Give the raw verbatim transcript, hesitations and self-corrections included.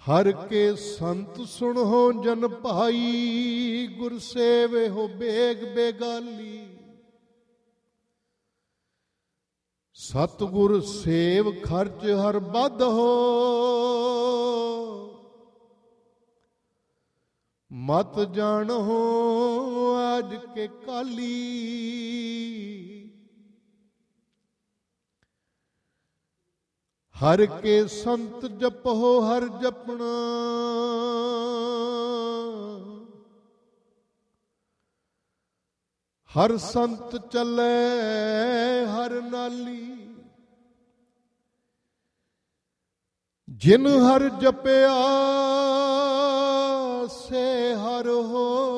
ਹਰ ਕੇ ਸੰਤ ਸੁਣੋ ਜਨ ਭਾਈ, ਗੁਰ ਸੇਵੇ ਹੋ ਬੇਗ ਬੇਗਾਲੀ। ਸਤਿਗੁਰ ਸੇਵ ਖਰਚ ਹਰ ਬਧ ਹੋ, ਮਤ ਜਾਣੋ ਆਜ ਕੇ ਕਾਲੀ। ਹਰ ਕੇ ਸੰਤ ਜਪੋ ਹਰ ਜਪਣਾ, ਹਰ ਸੰਤ ਚੱਲੇ ਹਰ ਨਾਲੀ। ਜਿਨ ਹਰ ਜਪਿਆ ਸੇ ਹਰ ਹੋ,